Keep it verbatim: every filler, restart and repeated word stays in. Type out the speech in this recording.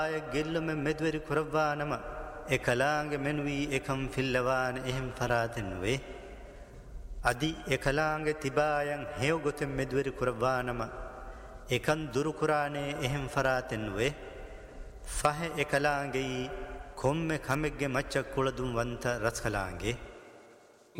ගෙල්ලුම මෙදවරි කුරවානම එකලාංගෙ මෙනුවී එකම් ෆිල්ලවාන එහෙම් ෆරාතෙන් වේ අදි එකලාංගෙ තිබායන් හෙව් ගොතෙන් මෙදවරි කුරවානම එකන් දුරුකුරානේ එහෙම් ෆරාතෙන් වේ ෆහ එකලාංගෙයි කොම්මෙ කමෙක්ගෙ මච්චක් කුළදුම් වන්ත රස්කලාංගේ